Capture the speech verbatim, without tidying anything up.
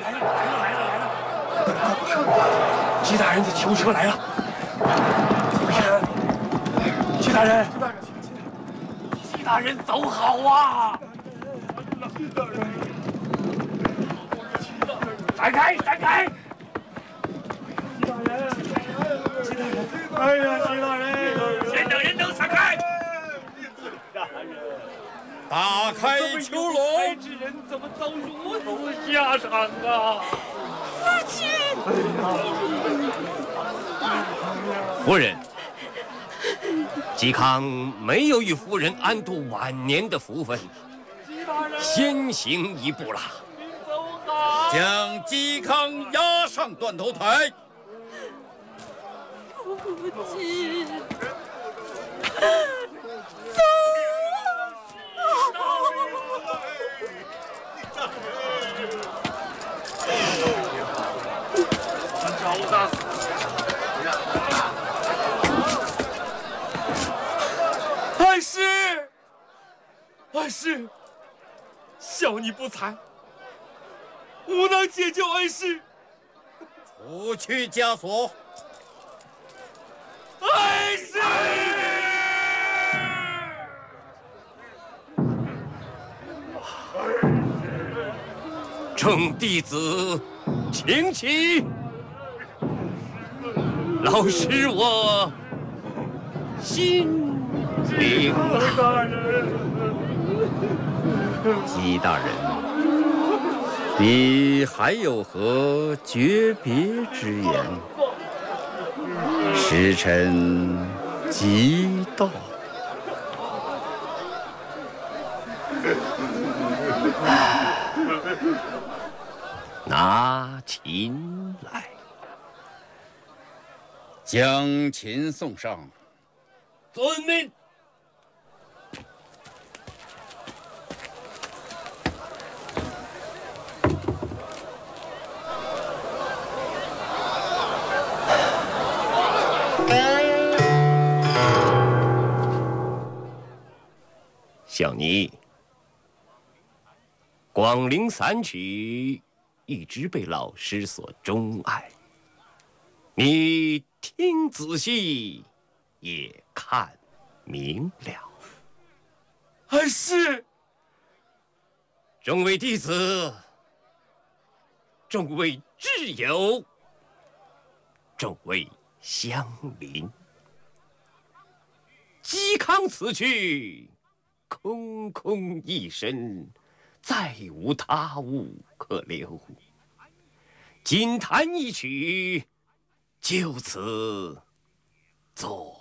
来了来了来了来了！季大人的囚车来了！季大人，季大人，季大人走好啊！季大人，闪开闪开！季大人，季大人，哎呀，季大人，先等人等闪开！大人。 打开囚笼！ 才之人怎么遭如此下场啊！ 父亲， 夫人，嵇康没有与夫人安度晚年的福分，先行一步了。 将嵇康押上断头台。 父亲。 找他！安师，安师，小女不才，无能解救恩师。 除去枷锁。 恩师。 众弟子，请起。老师我心领了。 嵇大人，你还有何诀别之言？时辰即到。 拿琴来， 将琴送上。 遵命。小妮，广陵散曲一直被老师所钟爱，你听仔细，也看明了。 安师， 众位弟子，众位挚友，众位乡邻，嵇康此去，空空一身，再无他物可留。锦弹一曲，就此作